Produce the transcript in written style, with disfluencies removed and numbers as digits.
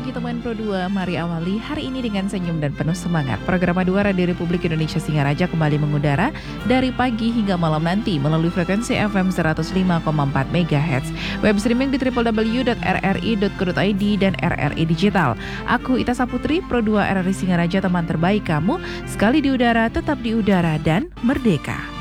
pagi teman Pro 2, mari awali hari ini dengan senyum dan penuh semangat. Program A2 Radio Republik Indonesia Singaraja kembali mengudara dari pagi hingga malam nanti melalui frekuensi FM 105,4 MHz. Web streaming di www.rri.co.id dan RRI Digital. Aku Ita Saputri, Pro 2 RRI Singaraja, teman terbaik kamu. Sekali di udara, tetap di udara dan merdeka.